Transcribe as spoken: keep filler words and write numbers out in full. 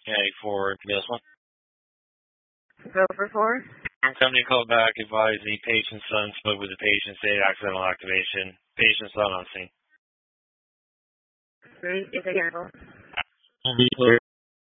Yeah, for this one. Go for four. Company called back, advised the patient's son spoke with the patient, stated accidental activation. Patient's son on scene. Three, is it careful? Be clear.